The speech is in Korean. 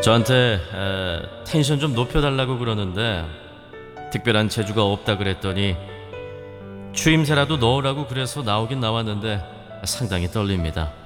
저한테 텐션 좀 높여달라고 그러는데 특별한 재주가 없다 그랬더니 추임새라도 넣으라고 그래서 나오긴 나왔는데 상당히 떨립니다.